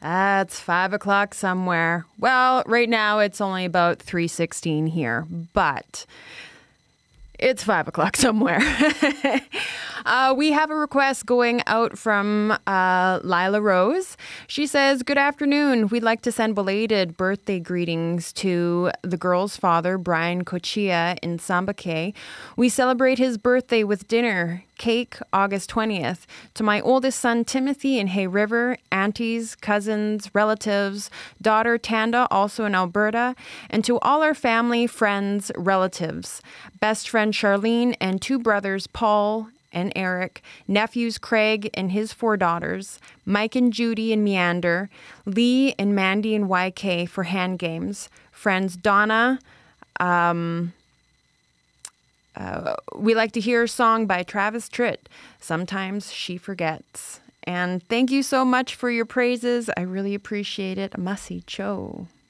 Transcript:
It's 5 o'clock somewhere. Well, right now it's only about 3:16 here, but it's 5 o'clock somewhere. We have a request going out from Lila Rose. She says, "Good afternoon. We'd like to send belated birthday greetings to the girl's father, Brian Cochia in Sambake. We celebrate his birthday with dinner, cake, August 20th. To my oldest son, Timothy in Hay River, aunties, cousins, relatives, daughter Tanda, also in Alberta, and to all our family, friends, relatives. Best friend Charlene and two brothers, Paul and Eric, nephews Craig and his 4 daughters, Mike and Judy in Meander, Lee and Mandy in YK for hand games, friends Donna. We like to hear a song by Travis Tritt, Sometimes She Forgets." And thank you so much for your praises. I really appreciate it. Masi Cho.